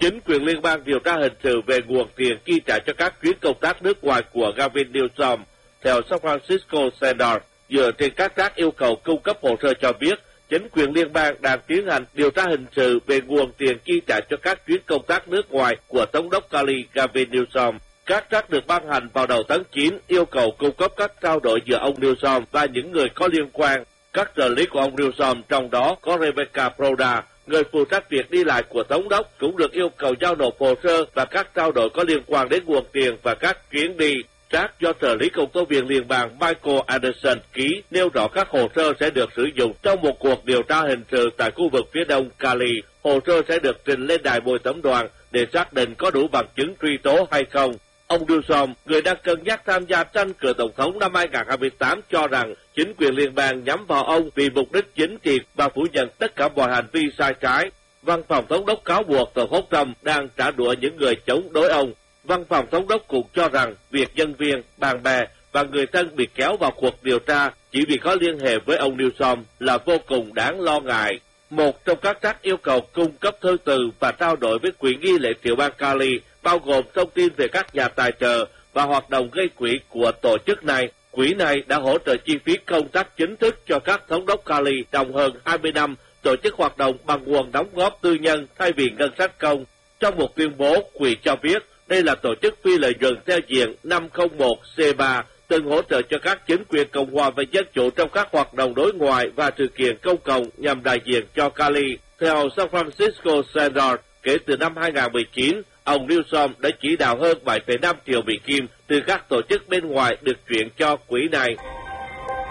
Chính quyền liên bang điều tra hình sự về nguồn tiền chi trả cho các chuyến công tác nước ngoài của Gavin Newsom. Theo San Francisco Standard, dựa trên các yêu cầu cung cấp hồ sơ cho biết, chính quyền liên bang đang tiến hành điều tra hình sự về nguồn tiền chi trả cho các chuyến công tác nước ngoài của Thống đốc Cali Gavin Newsom. Các trắc được ban hành vào đầu tháng 9 yêu cầu cung cấp các trao đổi giữa ông Newsom và những người có liên quan. Các trợ lý của ông Newsom, trong đó có Rebecca Broda, người phụ trách việc đi lại của Thống đốc, cũng được yêu cầu giao nộp hồ sơ và các trao đổi có liên quan đến nguồn tiền và các chuyến đi. Trác do trợ lý công tố viên liên bang Michael Anderson ký nêu rõ các hồ sơ sẽ được sử dụng trong một cuộc điều tra hình sự tại khu vực phía đông Cali. Hồ sơ sẽ được trình lên đài bồi thẩm đoàn để xác định có đủ bằng chứng truy tố hay không. Ông Newsom, người đang cân nhắc tham gia tranh cử tổng thống năm 2028, cho rằng chính quyền liên bang nhắm vào ông vì mục đích chính trị và phủ nhận tất cả mọi hành vi sai trái. Văn phòng thống đốc cáo buộc tờ Hot Trump đang trả đũa những người chống đối ông. Văn phòng thống đốc cũng cho rằng việc nhân viên, bạn bè và người thân bị kéo vào cuộc điều tra chỉ vì có liên hệ với ông Newsom là vô cùng đáng lo ngại. Một trong các trắc yêu cầu cung cấp thư từ và trao đổi với quỹ nghi lễ tiểu bang Cali bao gồm thông tin về các nhà tài trợ và hoạt động gây quỹ của tổ chức này. Quỹ này đã hỗ trợ chi phí công tác chính thức cho các thống đốc Cali trong hơn 20 năm, tổ chức hoạt động bằng nguồn đóng góp tư nhân thay vì ngân sách công. Trong một tuyên bố, quỹ cho biết đây là tổ chức phi lợi nhuận theo diện 501C3, từng hỗ trợ cho các chính quyền Cộng hòa và Dân chủ trong các hoạt động đối ngoại và sự kiện công cộng nhằm đại diện cho Cali. Theo San Francisco Standard, kể từ năm 2019, ông Newsom đã chỉ đạo hơn 7,5 triệu Mỹ Kim từ các tổ chức bên ngoài được chuyển cho quỹ này.